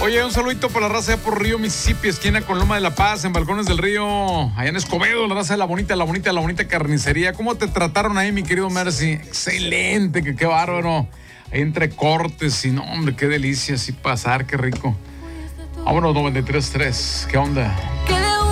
Oye, un saludito para la raza de por Río Mississippi, esquina con Loma de la Paz, en Balcones del Río, allá en Escobedo, la raza de la bonita carnicería. ¿Cómo te trataron ahí, mi querido Mercy? Excelente, que qué bárbaro. Ahí entre cortes y no, hombre, qué delicia así pasar, qué rico. Vámonos, 93.3, ¿qué onda?